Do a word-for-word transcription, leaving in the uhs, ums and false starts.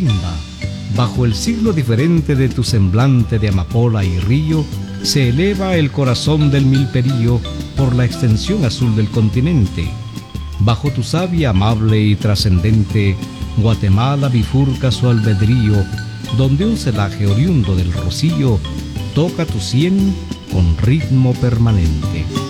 colimba. Bajo el siglo diferente de tu semblante de amapola y río, se eleva el corazón del milperío por la extensión azul del continente. Bajo tu savia amable y trascendente, Guatemala bifurca su albedrío, donde un celaje oriundo del rocío toca tu sien con ritmo permanente.